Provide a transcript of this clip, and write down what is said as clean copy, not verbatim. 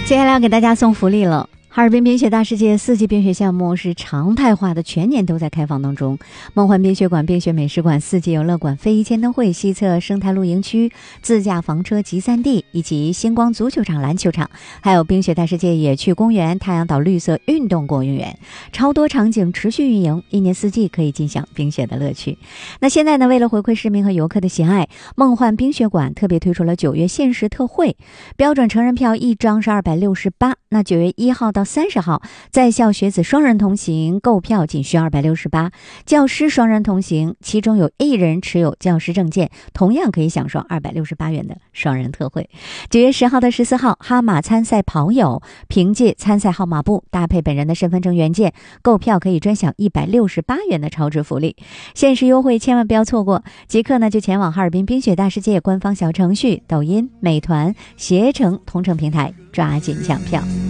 接下来要给大家送福利了。哈尔滨冰雪大世界4季冰雪项目是常态化的，全年都在开放当中。梦幻冰雪馆、冰雪美食馆、4季游乐馆、非遗千灯会、西侧生态露营区、自驾房车集散地，以及星光足球场、篮球场，还有冰雪大世界野趣公园、太阳岛绿色运动公园，超多场景持续运营，一年4季可以尽享冰雪的乐趣。那现在呢，为了回馈市民和游客的喜爱，梦幻冰雪馆特别推出了9月限时特惠，标准成人票1张是268，那9月1号到30号，在校学子双人同行购票仅需268，教师双人同行，其中有1人持有教师证件，同样可以享受268元的双人特惠。9月10号到14号，哈马参赛跑友凭借参赛号码布搭配本人的身份证原件购票，可以专享168元的超值福利，限时优惠千万不要错过。即刻呢就前往哈尔滨冰雪大世界官方小程序、抖音、美团、携程同城平台抓紧抢票。